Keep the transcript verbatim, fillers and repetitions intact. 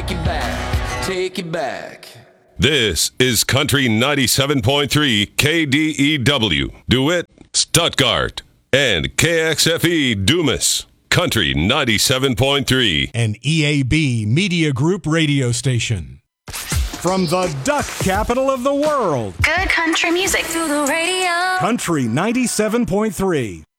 take it back, take it back. This is Country ninety-seven point three K D E W, DeWitt, Stuttgart, and K X F E Dumas. Country ninety-seven point three. An E A B Media Group radio station. From the duck capital of the world. Good country music. To the radio. Country ninety-seven point three.